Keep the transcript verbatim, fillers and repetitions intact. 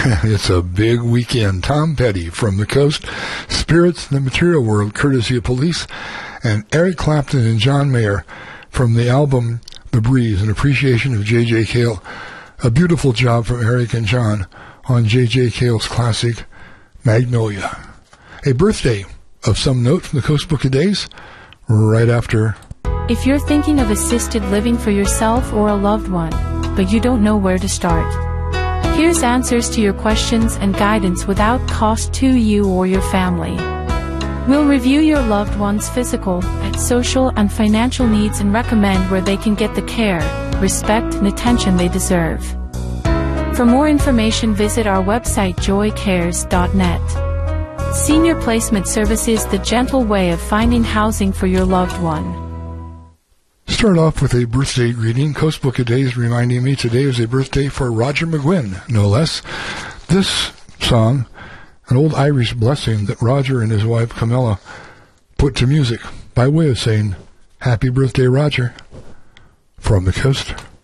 It's a big weekend. Tom Petty from the Coast, Spirits in the Material World, courtesy of Police, and Eric Clapton and John Mayer from the album The Breeze, an appreciation of J J. Cale. A beautiful job from Eric and John on J J. Cale's classic Magnolia. A birthday of some note from the Coast Book of Days right after. If you're thinking of assisted living for yourself or a loved one, but you don't know where to start, here's answers to your questions and guidance without cost to you or your family. We'll review your loved one's physical, social, and financial needs and recommend where they can get the care, respect, and attention they deserve. For more information, visit our website joy cares dot net. Senior Placement Service is the gentle way of finding housing for your loved one. Start off with a birthday greeting. Coast Book of Days reminding me today is a birthday for Roger McGuinn, no less. This song, an old Irish blessing that Roger and his wife Camilla put to music by way of saying, Happy birthday, Roger, from the Coast.